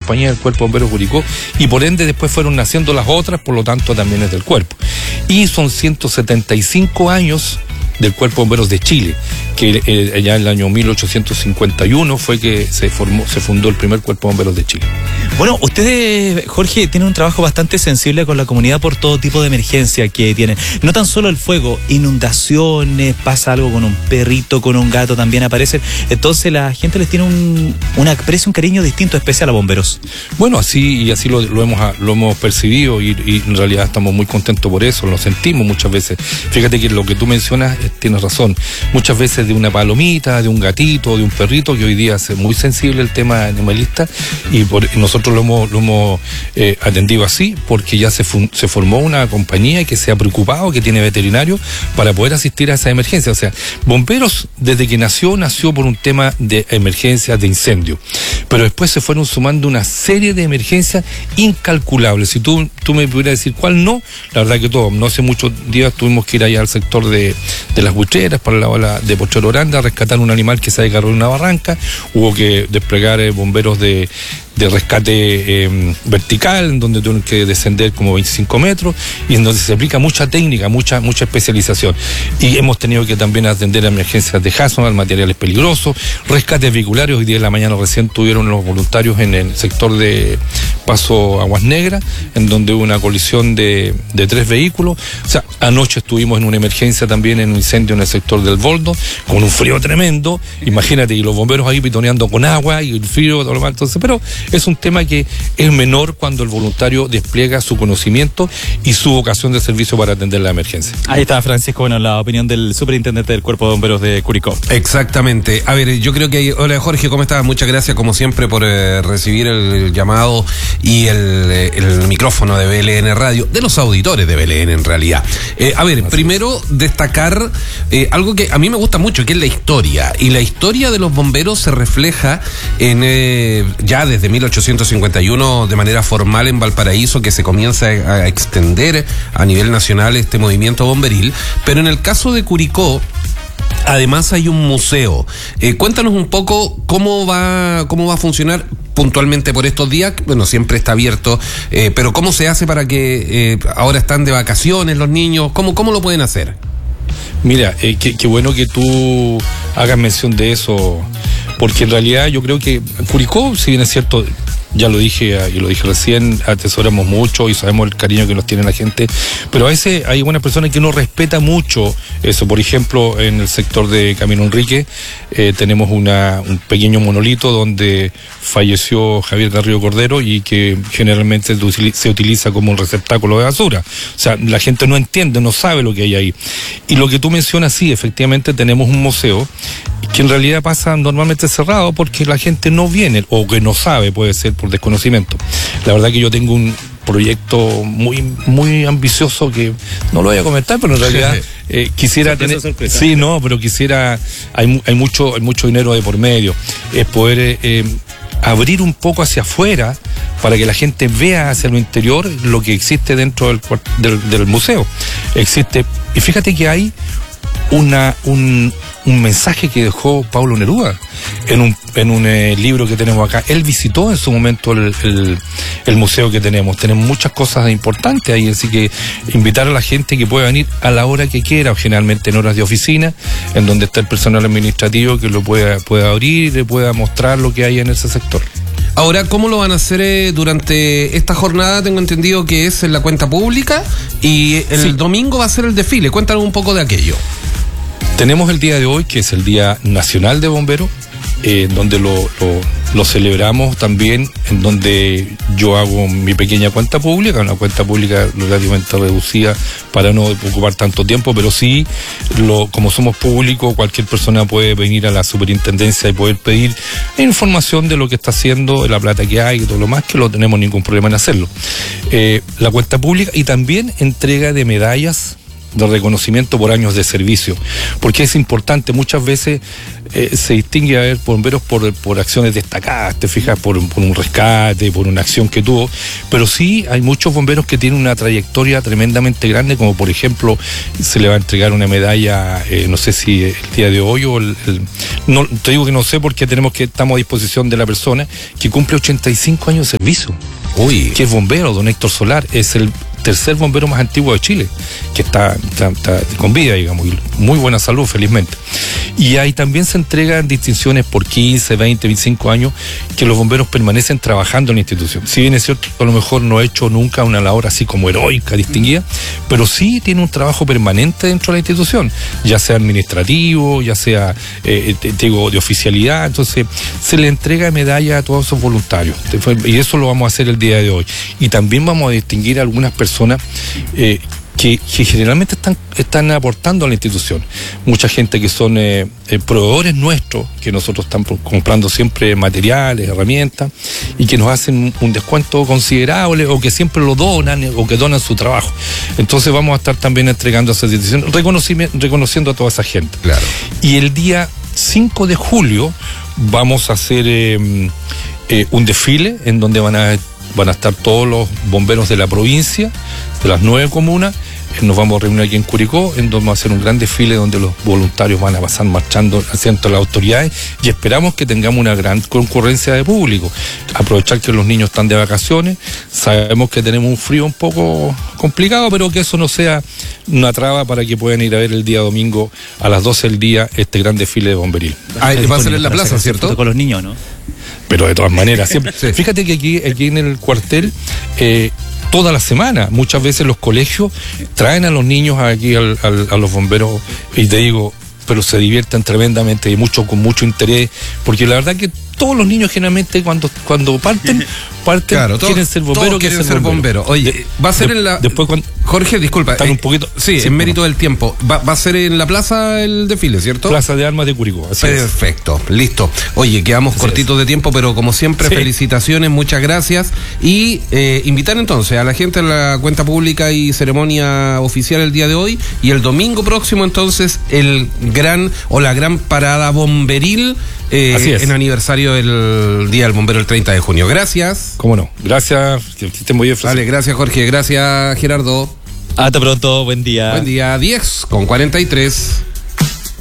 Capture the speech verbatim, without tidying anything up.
compañía del Cuerpo de Bomberos de Curicó, y por ende después fueron naciendo las otras, por lo tanto también es del cuerpo. Y son ciento setenta y cinco años del Cuerpo de Bomberos de Chile, que eh, ya en el año mil ochocientos cincuenta y uno fue que se formó, se fundó el primer Cuerpo de Bomberos de Chile. Bueno, ustedes, Jorge, tienen un trabajo bastante sensible con la comunidad por todo tipo de emergencia que tienen. No tan solo el fuego, inundaciones, pasa algo con un perrito, con un gato también aparecen. Entonces la gente les tiene un, un aprecio, un cariño distinto, especial a bomberos. Bueno, así y así lo, lo hemos lo hemos percibido y, y en realidad estamos muy contentos por eso, lo sentimos muchas veces. Fíjate que lo que tú mencionas tienes razón, muchas veces de una palomita, de un gatito, de un perrito, que hoy día es muy sensible el tema animalista, y por, nosotros lo hemos, lo hemos eh, atendido así, porque ya se, fun, se formó una compañía que se ha preocupado, que tiene veterinarios para poder asistir a esa emergencia. O sea, Bomberos desde que nació, nació por un tema de emergencias, de incendio, pero después se fueron sumando una serie de emergencias incalculables. Si tú, tú me pudieras decir cuál no, la verdad que todo, no hace muchos días tuvimos que ir allá al sector de de las buitreras, para la ola de Pocholo Oranda, a rescatar un animal que se agarró en una barranca. Hubo que desplegar eh, bomberos de, de rescate eh, vertical, en donde tuvieron que descender como veinticinco metros, y en donde se aplica mucha técnica, mucha mucha especialización. Y hemos tenido que también atender a emergencias de hazmat, materiales peligrosos, rescates vehiculares. Hoy día de la mañana recién tuvieron los voluntarios en el sector de Paso Aguas Negras, en donde hubo una colisión de, de tres vehículos. O sea, anoche estuvimos en una emergencia también, en un incendio en el sector del Boldo, con un frío tremendo. Imagínate, y los bomberos ahí pitoneando con agua y el frío, todo lo mal. Entonces, pero es un tema que es menor cuando el voluntario despliega su conocimiento y su vocación de servicio para atender la emergencia. Ahí está, Francisco, bueno, la opinión del superintendente del Cuerpo de Bomberos de Curicó. Exactamente. A ver, yo creo que... Hola, Jorge, ¿cómo estás? Muchas gracias, como siempre, por eh, recibir el llamado y el, el micrófono de B L N Radio, de los auditores de B L N en realidad. Eh, a ver, primero destacar eh, algo que a mí me gusta mucho, que es la historia. Y la historia de los bomberos se refleja en eh, ya desde mil ochocientos cincuenta y uno de manera formal en Valparaíso, que se comienza a, a extender a nivel nacional este movimiento bomberil. Pero en el caso de Curicó, además hay un museo. Eh, cuéntanos un poco cómo va, cómo va a funcionar puntualmente por estos días. Bueno, siempre está abierto, eh, pero ¿cómo se hace para que eh, ahora están de vacaciones los niños? ¿Cómo, cómo lo pueden hacer? Mira, eh, qué, qué bueno que tú hagas mención de eso, porque en realidad yo creo que Curicó, si bien es cierto, ya lo dije y lo dije recién, atesoramos mucho y sabemos el cariño que nos tiene la gente, pero a veces hay algunas personas que no respetan mucho eso. Por ejemplo, en el sector de Camino Enrique eh, tenemos una, un pequeño monolito donde falleció Javier Garrido Cordero y que generalmente se utiliza como un receptáculo de basura. O sea, la gente no entiende, no sabe lo que hay ahí. Y lo que tú mencionas, sí, efectivamente tenemos un museo que en realidad pasa normalmente cerrado porque la gente no viene, o que no sabe, puede ser por desconocimiento. La verdad que yo tengo un proyecto muy muy ambicioso que no lo voy a comentar, pero en realidad eh, quisiera sorpresa, tener sorpresa. Sí, no, pero quisiera, hay, hay mucho hay mucho dinero de por medio, es poder eh, eh, abrir un poco hacia afuera para que la gente vea hacia lo interior lo que existe dentro del, del, del museo. Existe, y fíjate que hay una un, un mensaje que dejó Pablo Neruda en un, en un eh, libro que tenemos acá. Él visitó en su momento el, el, el museo que tenemos. Tenemos muchas cosas importantes ahí, así que invitar a la gente que pueda venir a la hora que quiera, o generalmente en horas de oficina, en donde está el personal administrativo que lo pueda, pueda abrir y le pueda mostrar lo que hay en ese sector. Ahora, ¿cómo lo van a hacer eh, durante esta jornada? Tengo entendido que es en la cuenta pública y el sí. domingo va a ser el desfile. Cuéntanos un poco de aquello. Tenemos el día de hoy, que es el Día Nacional de Bomberos, eh, donde lo, lo, lo celebramos también, en donde yo hago mi pequeña cuenta pública, una cuenta pública relativamente reducida para no ocupar tanto tiempo, pero sí, lo, como somos públicos, cualquier persona puede venir a la superintendencia y poder pedir información de lo que está haciendo, de la plata que hay y todo lo más, que no tenemos ningún problema en hacerlo. Eh, la cuenta pública y también entrega de medallas de reconocimiento por años de servicio, porque es importante, muchas veces eh, se distingue a ver bomberos por, por acciones destacadas, te fijas, por, por un rescate, por una acción que tuvo, pero sí hay muchos bomberos que tienen una trayectoria tremendamente grande, como por ejemplo se le va a entregar una medalla, eh, no sé si el día de hoy o el, el no, te digo que no sé porque tenemos que estamos a disposición de la persona que cumple ochenta y cinco años de servicio. Uy. Que es bombero, don Héctor Solar, es el tercer bombero más antiguo de Chile, que está, está, está con vida, digamos, y muy buena salud, felizmente. Y ahí también se entregan distinciones por quince, veinte, veinticinco años que los bomberos permanecen trabajando en la institución. Si bien es cierto, a lo mejor no ha hecho nunca una labor así como heroica, distinguida, pero sí tiene un trabajo permanente dentro de la institución, ya sea administrativo, ya sea, eh, te, te digo, de oficialidad. Entonces, se le entrega medalla a todos esos voluntarios. Y eso lo vamos a hacer el día de hoy. Y también vamos a distinguir a algunas personas personas eh, que, que generalmente están, están aportando a la institución. Mucha gente que son eh, eh, proveedores nuestros, que nosotros estamos comprando siempre materiales, herramientas, y que nos hacen un descuento considerable, o que siempre lo donan, o que donan su trabajo. Entonces vamos a estar también entregando a esa institución, reconociendo a toda esa gente. Claro. Y el día cinco de julio vamos a hacer eh, eh, un desfile en donde van a van a estar todos los bomberos de la provincia, de las nueve comunas. Nos vamos a reunir aquí en Curicó, en donde vamos a hacer un gran desfile donde los voluntarios van a pasar marchando hacia las autoridades, y esperamos que tengamos una gran concurrencia de público. Aprovechar que los niños están de vacaciones, sabemos que tenemos un frío un poco complicado, pero que eso no sea una traba para que puedan ir a ver el día domingo a las doce del día este gran desfile de bomberil. Ah, va a ser en la plaza, ¿cierto? Con los niños, ¿no? Pero de todas maneras, siempre. Sí. Fíjate que aquí, aquí en el cuartel, eh, toda la semana, muchas veces los colegios traen a los niños aquí al, al, a los bomberos, y te digo, pero se divierten tremendamente y mucho, con mucho interés, porque la verdad que todos los niños generalmente cuando, cuando parten, parten, claro, quieren ser bomberos, quieren ser bomberos. Oye, de, va a ser de, en la... Después cuando... Jorge, disculpa. Están eh, un poquito... Sí, sí en mérito del tiempo. Va, va a ser en la plaza el desfile, ¿cierto? Plaza de Armas de Curicó. Así Perfecto, es. Listo. Oye, quedamos así cortitos es. de tiempo, pero como siempre, sí. felicitaciones, muchas gracias. Y eh, invitar entonces a la gente a la cuenta pública y ceremonia oficial el día de hoy. Y el domingo próximo, entonces, el gran o la gran parada bomberil eh, en aniversario del Día del Bombero el treinta de junio. Gracias. Cómo no. Gracias. Que estén muy bien. Vale, gracias, Jorge. Gracias, Gerardo. Hasta pronto. Buen día. Buen día. diez con cuarenta y tres.